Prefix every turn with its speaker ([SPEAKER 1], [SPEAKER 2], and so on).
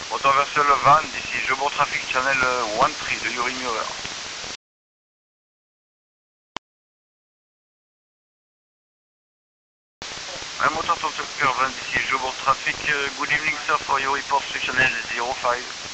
[SPEAKER 1] Motor vessel van, this is Jobo Traffic Channel 13, the Yuri Muir. Motor to Van, this is Jobo Traffic. Good evening, sir, for your report to Channel 05.